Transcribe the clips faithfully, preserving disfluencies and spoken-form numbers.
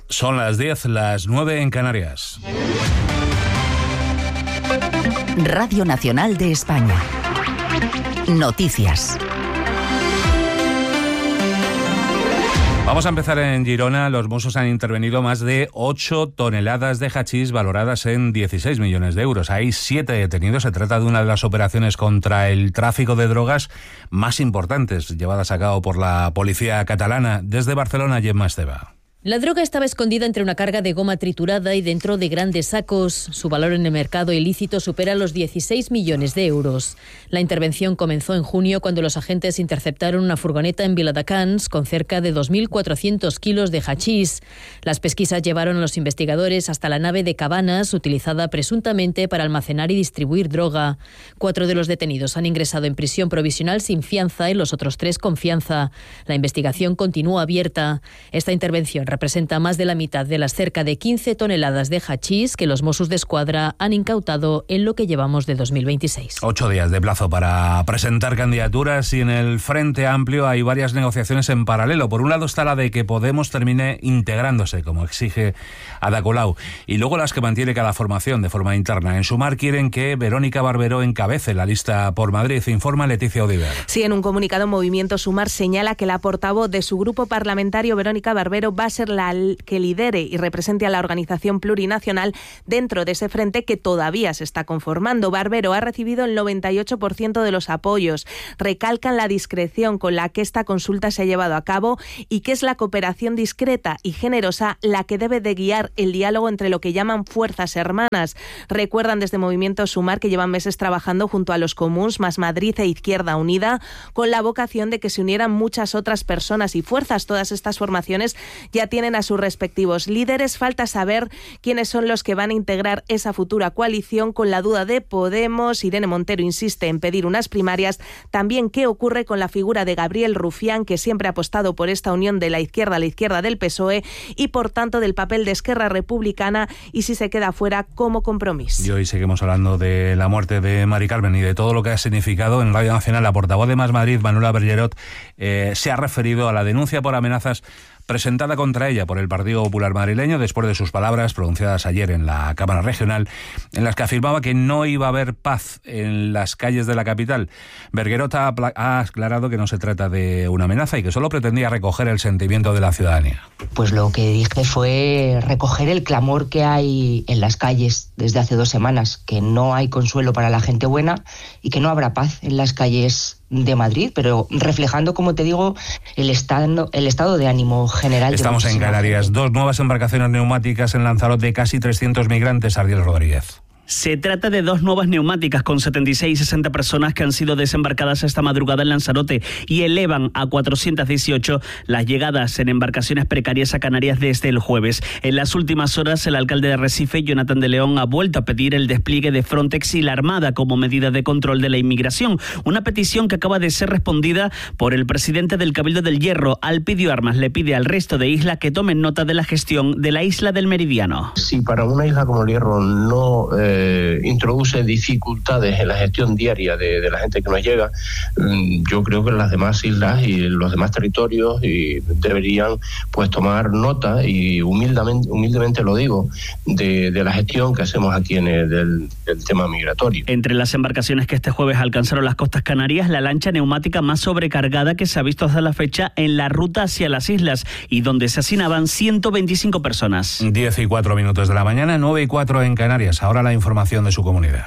Son las diez, las nueve en Canarias. Radio Nacional de España. Noticias. Vamos a empezar en Girona. Los Mossos han intervenido más de ocho toneladas de hachís valoradas en dieciséis millones de euros. Hay siete detenidos. Se trata de una de las operaciones contra el tráfico de drogas más importantes llevadas a cabo por la policía catalana. Desde Barcelona, Gemma Esteva. La droga estaba escondida entre una carga de goma triturada y dentro de grandes sacos. Su valor en el mercado ilícito supera los dieciséis millones de euros. La intervención comenzó en junio cuando los agentes interceptaron una furgoneta en Viladecans con cerca de dos mil cuatrocientos kilos de hachís. Las pesquisas llevaron a los investigadores hasta la nave de Cabanas, utilizada presuntamente para almacenar y distribuir droga. Cuatro de los detenidos han ingresado en prisión provisional sin fianza y los otros tres con fianza. La investigación continúa abierta. Esta intervención representa más de la mitad de las cerca de quince toneladas de hachís que los Mossos d'Esquadra han incautado en lo que llevamos de dos mil veintiséis. Ocho días de plazo para presentar candidaturas y en el Frente Amplio hay varias negociaciones en paralelo. Por un lado está la de que Podemos termine integrándose, como exige Ada Colau, y luego las que mantiene cada formación de forma interna. En Sumar quieren que Verónica Barberó encabece la lista por Madrid, informa Leticia Odiver. Sí, en un comunicado Movimiento Sumar señala que la portavoz de su grupo parlamentario, Verónica Barberó, va a ser la que lidere y represente a la organización plurinacional dentro de ese frente que todavía se está conformando. Barberó ha recibido el noventa y ocho por ciento de los apoyos. Recalcan la discreción con la que esta consulta se ha llevado a cabo y que es la cooperación discreta y generosa la que debe de guiar el diálogo entre lo que llaman fuerzas hermanas. Recuerdan desde Movimiento Sumar que llevan meses trabajando junto a los Comuns, Más Madrid e Izquierda Unida con la vocación de que se unieran muchas otras personas y fuerzas. Todas estas formaciones ya tienen a sus respectivos líderes. Falta saber quiénes son los que van a integrar esa futura coalición, con la duda de Podemos. Irene Montero insiste en pedir unas primarias. También qué ocurre con la figura de Gabriel Rufián, que siempre ha apostado por esta unión de la izquierda a la izquierda del P S O E y por tanto del papel de Esquerra Republicana y si se queda fuera como Compromís. Y hoy seguimos hablando de la muerte de Mari Carmen y de todo lo que ha significado. En Radio Nacional, la portavoz de Más Madrid, Manuela Bergerot, eh, se ha referido a la denuncia por amenazas presentada contra ella por el Partido Popular madrileño después de sus palabras pronunciadas ayer en la Cámara Regional, en las que afirmaba que no iba a haber paz en las calles de la capital. Bergerot ha, ha aclarado que no se trata de una amenaza y que solo pretendía recoger el sentimiento de la ciudadanía. Pues lo que dije fue recoger el clamor que hay en las calles desde hace dos semanas, que no hay consuelo para la gente buena y que no habrá paz en las calles de Madrid, pero reflejando, como te digo, el estado, el estado de ánimo general. Estamos en Canarias. Dos nuevas embarcaciones neumáticas en Lanzarote de casi trescientos migrantes. Ardiel Rodríguez. Se trata de dos nuevas neumáticas con setenta y seis y sesenta personas que han sido desembarcadas esta madrugada en Lanzarote y elevan a cuatrocientos dieciocho las llegadas en embarcaciones precarias a Canarias desde el jueves. En las últimas horas, el alcalde de Recife, Jonathan de León, ha vuelto a pedir el despliegue de Frontex y la Armada como medida de control de la inmigración. Una petición que acaba de ser respondida por el presidente del Cabildo del Hierro. Alpidio Armas le pide al resto de islas que tomen nota de la gestión de la isla del Meridiano. Si para una isla como el Hierro no eh, Eh, introduce dificultades en la gestión diaria de, de la gente que nos llega, yo creo que las demás islas y los demás territorios y deberían pues tomar nota, y humildemente, humildemente lo digo, de, de la gestión que hacemos aquí en el del, del tema migratorio. Entre las embarcaciones que este jueves alcanzaron las costas canarias, la lancha neumática más sobrecargada que se ha visto hasta la fecha en la ruta hacia las islas y donde se hacinaban ciento veinticinco personas. diez y cuatro minutos de la mañana, nueve y cuatro en Canarias. Ahora la información de su comunidad.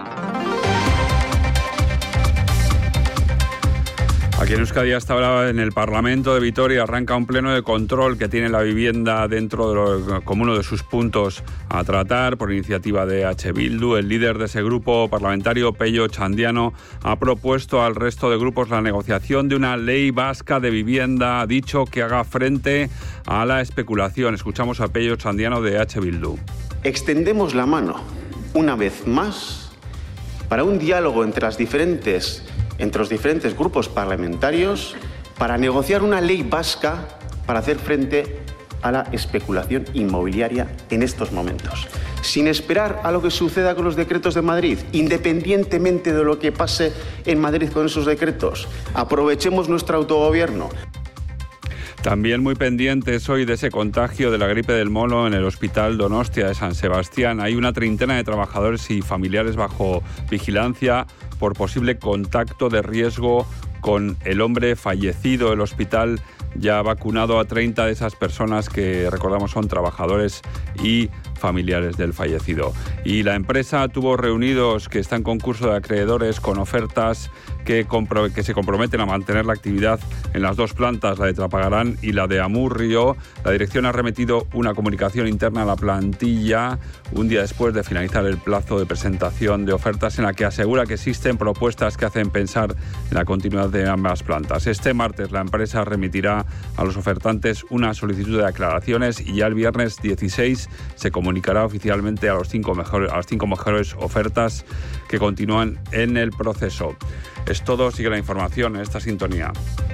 Aquí en Euskadi, hasta ahora, en el Parlamento de Vitoria arranca un pleno de control que tiene la vivienda dentro de lo, como uno de sus puntos a tratar por iniciativa de H. Bildu. El líder de ese grupo parlamentario, Pello Chandiano, ha propuesto al resto de grupos la negociación de una ley vasca de vivienda. Ha dicho que haga frente a la especulación. Escuchamos a Pello Chandiano de H. Bildu. Extendemos la mano una vez más para un diálogo entre las diferentes entre los diferentes grupos parlamentarios para negociar una ley vasca para hacer frente a la especulación inmobiliaria en estos momentos. Sin esperar a lo que suceda con los decretos de Madrid, independientemente de lo que pase en Madrid con esos decretos, aprovechemos nuestro autogobierno. También muy pendientes hoy de ese contagio de la gripe del mono en el Hospital Donostia de San Sebastián. Hay una treintena de trabajadores y familiares bajo vigilancia por posible contacto de riesgo con el hombre fallecido. El hospital ya ha vacunado a treinta de esas personas que, recordamos, son trabajadores y familiares del fallecido. Y la empresa Tubos Reunidos, que está en concurso de acreedores con ofertas que, compro- que se comprometen a mantener la actividad en las dos plantas, la de Trapagarán y la de Amurrio. La dirección ha remitido una comunicación interna a la plantilla un día después de finalizar el plazo de presentación de ofertas, en la que asegura que existen propuestas que hacen pensar en la continuidad de ambas plantas. Este martes la empresa remitirá a los ofertantes una solicitud de aclaraciones y ya el viernes dieciséis se comunicará oficialmente a, los cinco mejores, a las cinco mejores ofertas que continúan en el proceso. Es todo, sigue la información en esta sintonía.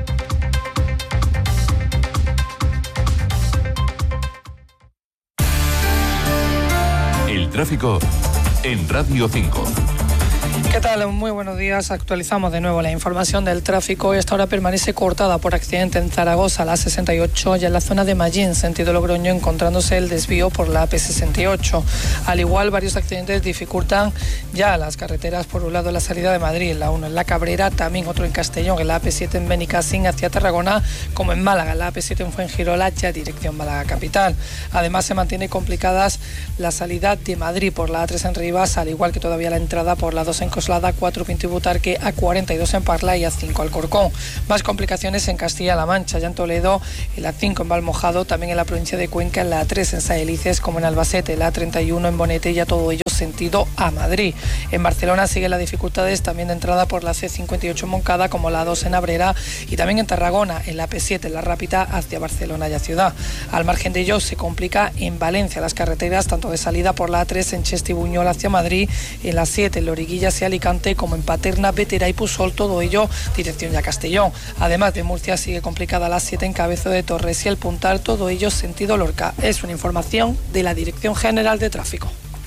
El tráfico en Radio cinco. ¿Qué tal? Muy buenos días. Actualizamos de nuevo la información del tráfico. Esta hora permanece cortada por accidente en Zaragoza, la sesenta y ocho, y en la zona de Mallín, sentido Logroño, encontrándose el desvío por la A P sesenta y ocho. Al igual, varios accidentes dificultan ya las carreteras. Por un lado, la salida de Madrid, la uno en La Cabrera, también otro en Castellón, en la A P siete en Benicassim hacia Tarragona, como en Málaga, la A P siete en Fuengirola, ya dirección Málaga capital. Además, se mantiene complicadas la salida de Madrid por la A tres en Rivas, al igual que todavía la entrada por la dos en Coslada, A cuatro Pinto y Butarque, A cuarenta y dos en Parla y A cinco Alcorcón. Más complicaciones en Castilla-La Mancha, ya en Toledo, el A cinco en Valmojado, también en la provincia de Cuenca, en la A tres en Saelices, como en Albacete, la A treinta y uno en Bonete, y a todo ello sentido a Madrid. En Barcelona siguen las dificultades también de entrada por la C cincuenta y ocho en Moncada, como la A dos en Abrera, y también en Tarragona, en la A P siete, en la Rápita, hacia Barcelona y a Ciudad. Al margen de ello, se complica en Valencia las carreteras, tanto de salida por la A tres en Cheste y Buñol hacia Madrid, en la siete en Loriguilla hacia Alicante, como en Paterna, Bétera y Pusol, todo ello dirección ya Castellón. Además de Murcia, sigue complicada la siete en Cabezo de Torres y el Puntal, todo ello sentido Lorca. Es una información de la Dirección General de Tráfico.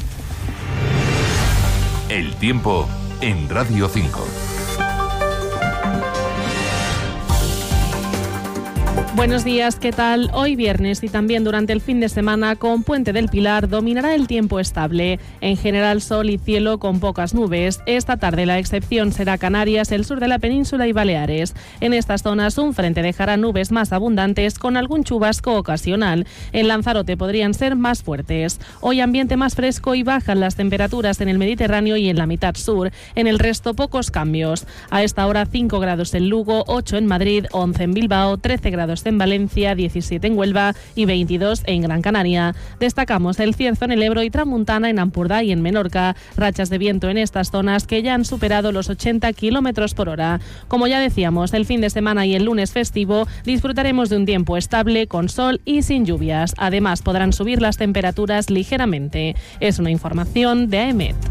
El tiempo en Radio cinco. Buenos días, ¿qué tal? Hoy viernes y también durante el fin de semana, con Puente del Pilar, dominará el tiempo estable. En general, sol y cielo con pocas nubes. Esta tarde la excepción será Canarias, el sur de la península y Baleares. En estas zonas un frente dejará nubes más abundantes con algún chubasco ocasional. En Lanzarote podrían ser más fuertes. Hoy ambiente más fresco y bajan las temperaturas en el Mediterráneo y en la mitad sur. En el resto pocos cambios. A esta hora cinco grados en Lugo, ocho en Madrid, once en Bilbao, trece grados en Valencia, diecisiete en Huelva y veintidós en Gran Canaria. Destacamos el cierzo en el Ebro y Tramuntana, en Ampurdá y en Menorca. Rachas de viento en estas zonas que ya han superado los ochenta kilómetros por hora. Como ya decíamos, el fin de semana y el lunes festivo disfrutaremos de un tiempo estable, con sol y sin lluvias. Además, podrán subir las temperaturas ligeramente. Es una información de A E M E T.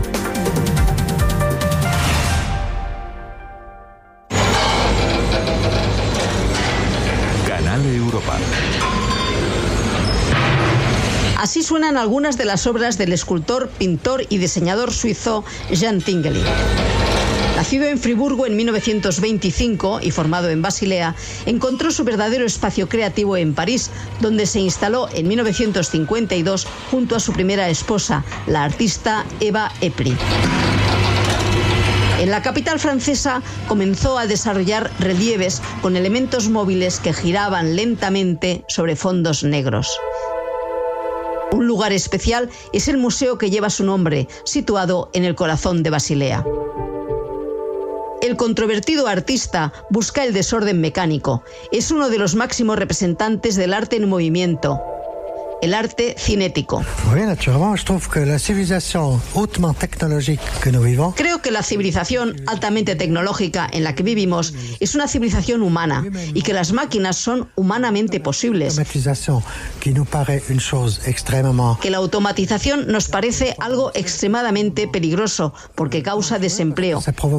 Europa. Así suenan algunas de las obras del escultor, pintor y diseñador suizo Jean Tinguely. Nacido en Friburgo en mil novecientos veinticinco y formado en Basilea, encontró su verdadero espacio creativo en París, donde se instaló en mil novecientos cincuenta y dos junto a su primera esposa, la artista Eva Epri. En la capital francesa comenzó a desarrollar relieves con elementos móviles que giraban lentamente sobre fondos negros. Un lugar especial es el museo que lleva su nombre, situado en el corazón de Basilea. El controvertido artista busca el desorden mecánico. Es uno de los máximos representantes del arte en movimiento. El arte cinético. Creo que la civilización altamente tecnológica en la que vivimos es una civilización humana y que las máquinas son humanamente posibles. Que la automatización nos parece algo extremadamente peligroso porque causa desempleo.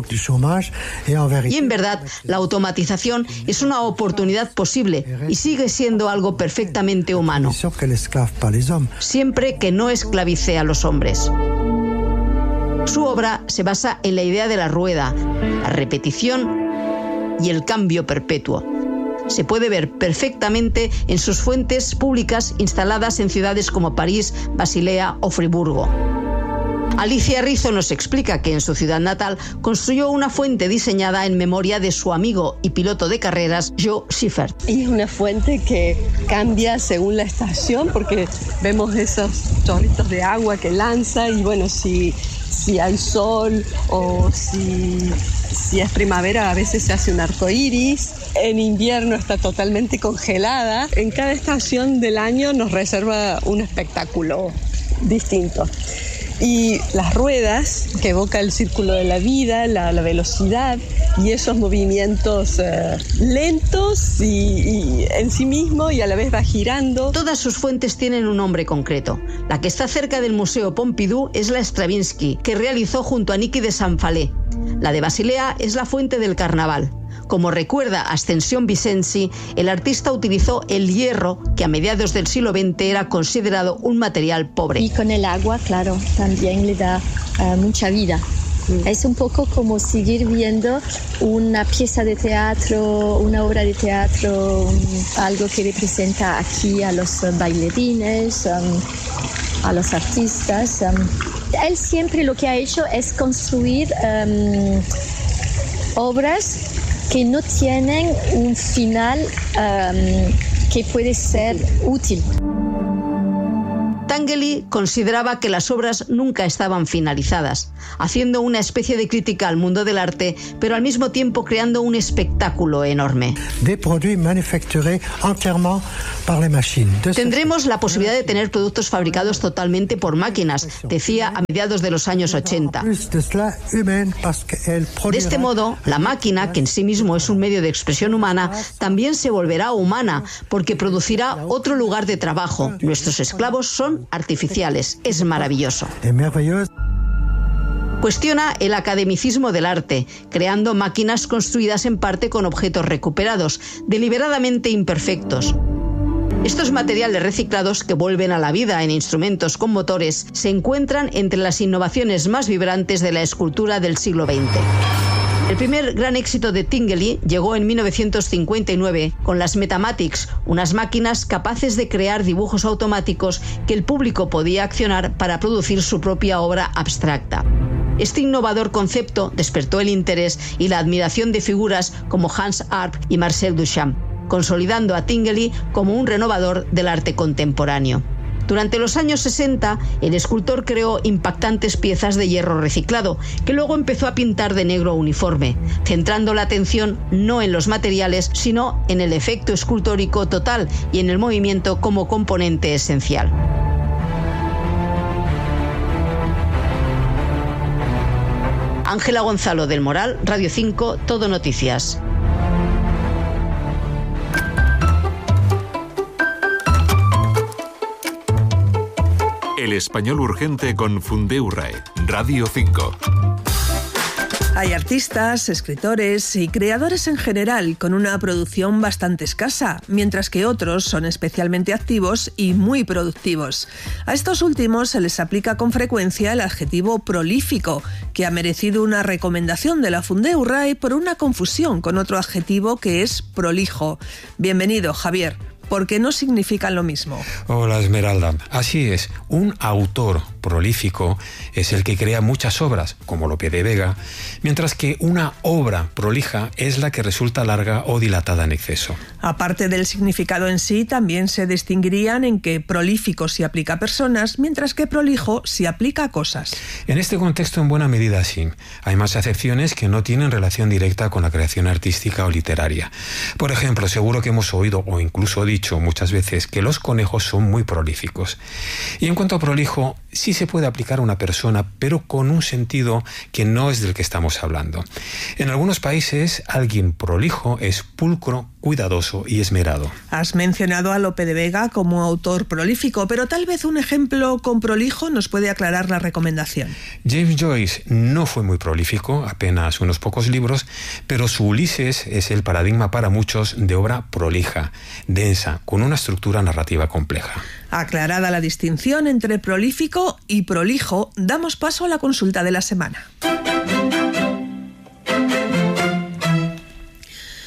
Y en verdad, la automatización es una oportunidad posible y sigue siendo algo perfectamente humano. Siempre que no esclavice a los hombres. Su obra se basa en la idea de la rueda, la repetición y el cambio perpetuo. se puede ver perfectamente en sus fuentes públicas instaladas en ciudades como París, Basilea o Friburgo. Alicia Rizo nos explica que en su ciudad natal construyó una fuente diseñada en memoria de su amigo y piloto de carreras, Joe Siffert. Y es una fuente que cambia según la estación, porque vemos esos chorritos de agua que lanza y bueno, si, si hay sol o si, si es primavera, a veces se hace un arco iris. En invierno está totalmente congelada. En cada estación del año nos reserva un espectáculo distinto. Y las ruedas, que evoca el círculo de la vida, la, la velocidad y esos movimientos eh, lentos y, y en sí mismo y a la vez va girando. Todas sus fuentes tienen un nombre concreto. La que está cerca del Museo Pompidou es la Stravinsky, que realizó junto a Niki de San Falé. La de Basilea es la fuente del Carnaval. Como recuerda Ascensión Vicenzi, el artista utilizó el hierro, que a mediados del siglo veinte era considerado un material pobre. Y con el agua, claro, también le da uh, mucha vida. Mm. Es un poco como seguir viendo una pieza de teatro, una obra de teatro, um, algo que representa aquí a los bailarines, um, a los artistas. Um. Él siempre lo que ha hecho es construir um, obras que no tienen un final um, que puede ser útil. Tinguely consideraba que las obras nunca estaban finalizadas, haciendo una especie de crítica al mundo del arte, pero al mismo tiempo creando un espectáculo enorme. Tendremos la posibilidad de tener productos fabricados totalmente por máquinas, decía a mediados de los años ochenta. De este modo, la máquina, que en sí mismo es un medio de expresión humana, también se volverá humana, porque producirá otro lugar de trabajo. Nuestros esclavos son artificiales. Es maravilloso. Cuestiona el academicismo del arte, creando máquinas construidas en parte con objetos recuperados, deliberadamente imperfectos. Estos materiales reciclados que vuelven a la vida en instrumentos con motores se encuentran entre las innovaciones más vibrantes de la escultura del siglo veinte. El primer gran éxito de Tinguely llegó en mil novecientos cincuenta y nueve con las Metamatics, unas máquinas capaces de crear dibujos automáticos que el público podía accionar para producir su propia obra abstracta. Este innovador concepto despertó el interés y la admiración de figuras como Hans Arp y Marcel Duchamp, consolidando a Tinguely como un renovador del arte contemporáneo. Durante los años sesenta, el escultor creó impactantes piezas de hierro reciclado, que luego empezó a pintar de negro uniforme, centrando la atención no en los materiales, sino en el efecto escultórico total y en el movimiento como componente esencial. Ángela Gonzalo del Moral, Radio cinco, Todo Noticias. El español urgente con Fundeurrae, Radio cinco. Hay artistas, escritores y creadores en general con una producción bastante escasa, mientras que otros son especialmente activos y muy productivos. A estos últimos se les aplica con frecuencia el adjetivo prolífico, que ha merecido una recomendación de la Fundeurrae por una confusión con otro adjetivo que es prolijo. Bienvenido, Javier. Porque no significan lo mismo. Hola, Esmeralda. Así es, un autor prolífico es el que crea muchas obras, como Lope de Vega, mientras que una obra prolija es la que resulta larga o dilatada en exceso. Aparte del significado en sí, también se distinguirían en que prolífico se aplica a personas, mientras que prolijo se aplica a cosas. En este contexto, en buena medida, sí. Hay más acepciones que no tienen relación directa con la creación artística o literaria. Por ejemplo, seguro que hemos oído o incluso dicho muchas veces que los conejos son muy prolíficos. Y en cuanto a prolijo, sí se puede aplicar a una persona, pero con un sentido que no es del que estamos hablando. En algunos países, alguien prolijo es pulcro, cuidadoso y esmerado. Has mencionado a Lope de Vega como autor prolífico, pero tal vez un ejemplo con prolijo nos puede aclarar la recomendación. James Joyce no fue muy prolífico, apenas unos pocos libros, pero su Ulises es el paradigma para muchos de obra prolija, densa, con una estructura narrativa compleja. Aclarada la distinción entre prolífico y prolijo, damos paso a la consulta de la semana.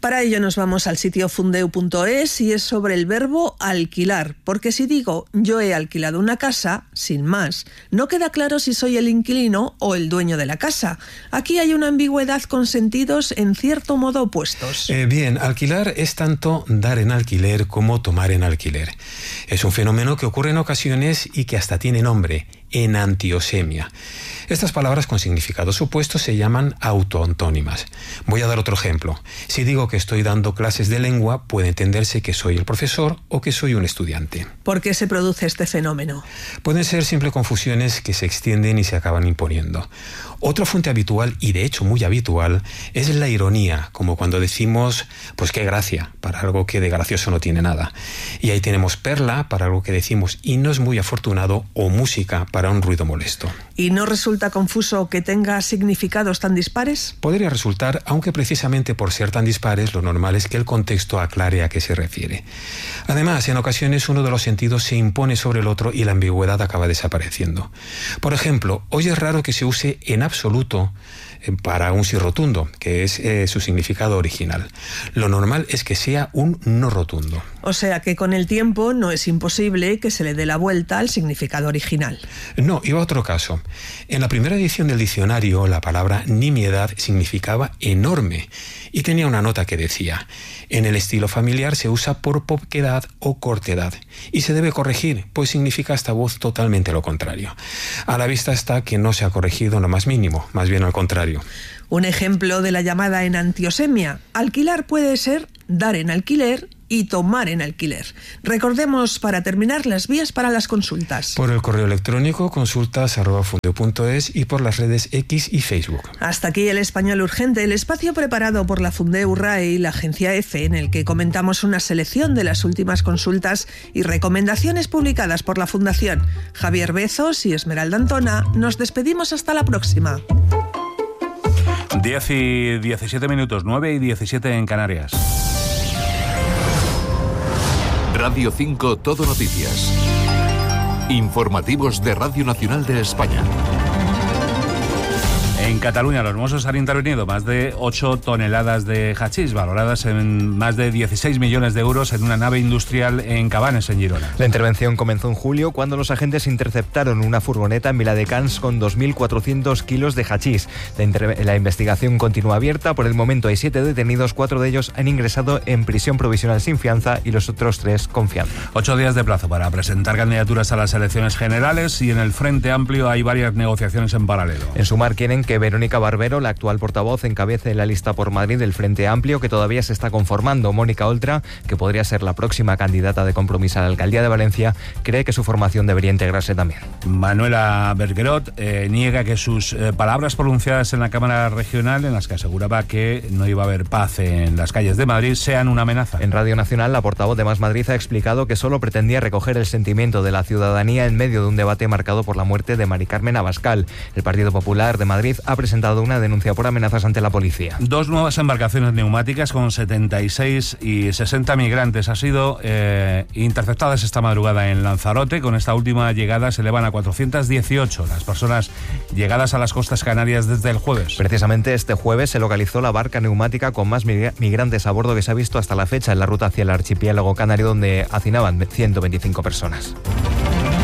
Para ello nos vamos al sitio fundeu punto es y es sobre el verbo alquilar, porque si digo yo he alquilado una casa, sin más, no queda claro si soy el inquilino o el dueño de la casa. Aquí hay una ambigüedad con sentidos en cierto modo opuestos. Eh, bien, alquilar es tanto dar en alquiler como tomar en alquiler. Es un fenómeno que ocurre en ocasiones y que hasta tiene nombre: enantiosemia. Estas palabras con significados opuestos se llaman autoantónimas. Voy a dar otro ejemplo. Si digo que estoy dando clases de lengua, puede entenderse que soy el profesor o que soy un estudiante. ¿Por qué se produce este fenómeno? Pueden ser simples confusiones que se extienden y se acaban imponiendo. Otra fuente habitual, y de hecho muy habitual, es la ironía, como cuando decimos, pues qué gracia, para algo que de gracioso no tiene nada. Y ahí tenemos perla, para algo que decimos y no es muy afortunado, o música, para un ruido molesto. ¿Y no resulta confuso que tenga significados tan dispares? Podría resultar, aunque precisamente por ser tan dispares, lo normal es que el contexto aclare a qué se refiere. Además, en ocasiones uno de los sentidos se impone sobre el otro y la ambigüedad acaba desapareciendo. Por ejemplo, hoy es raro que se use en absoluto para un sí rotundo, que es eh, su significado original. Lo normal es que sea un no rotundo. O sea que con el tiempo no es imposible que se le dé la vuelta al significado original. No, iba a otro caso. En la primera edición del diccionario, la palabra nimiedad significaba enorme y tenía una nota que decía: en el estilo familiar se usa por poquedad o cortedad y se debe corregir, pues significa esta voz totalmente lo contrario. A la vista está que no se ha corregido en lo más mínimo, más bien al contrario. Un ejemplo de la llamada enantiosemia: alquilar puede ser dar en alquiler y tomar en alquiler. Recordemos, para terminar, las vías para las consultas. Por el correo electrónico consultas arroba fundeu punto es y por las redes X y Facebook. Hasta aquí El Español Urgente, el espacio preparado por la Fundeu R A E y la agencia EFE, en el que comentamos una selección de las últimas consultas y recomendaciones publicadas por la Fundación. Javier Bezos y Esmeralda Antona, nos despedimos hasta la próxima. diez y diecisiete minutos, nueve y diecisiete en Canarias. Radio cinco Todo Noticias. Informativos de Radio Nacional de España. En Cataluña los Mossos han intervenido más de ocho toneladas de hachís, valoradas en más de dieciséis millones de euros en una nave industrial en Cabanes, en Girona. La intervención comenzó en julio cuando los agentes interceptaron una furgoneta en Viladecans con dos mil cuatrocientos kilos de hachís. La, inter- la investigación continúa abierta. Por el momento hay siete detenidos, cuatro de ellos han ingresado en prisión provisional sin fianza y los otros tres con fianza. Ocho días de plazo para presentar candidaturas a las elecciones generales y en el Frente Amplio hay varias negociaciones en paralelo. En Sumar quieren que Verónica Barbero, la actual portavoz, encabece la lista por Madrid del Frente Amplio, que todavía se está conformando. Mónica Oltra, que podría ser la próxima candidata de Compromís a la alcaldía de Valencia, cree que su formación debería integrarse también. Manuela Bergerot eh, niega que sus eh, palabras pronunciadas en la Cámara Regional, en las que aseguraba que no iba a haber paz en las calles de Madrid, sean una amenaza. En Radio Nacional, la portavoz de Más Madrid ha explicado que solo pretendía recoger el sentimiento de la ciudadanía en medio de un debate marcado por la muerte de Mari Carmen Abascal. El Partido Popular de Madrid ha presentado una denuncia por amenazas ante la policía. Dos nuevas embarcaciones neumáticas con setenta y seis y sesenta migrantes han sido eh, interceptadas esta madrugada en Lanzarote. Con esta última llegada se elevan a cuatrocientas dieciocho las personas llegadas a las costas canarias desde el jueves. Precisamente este jueves se localizó la barca neumática con más migrantes a bordo que se ha visto hasta la fecha en la ruta hacia el archipiélago canario, donde hacinaban ciento veinticinco personas.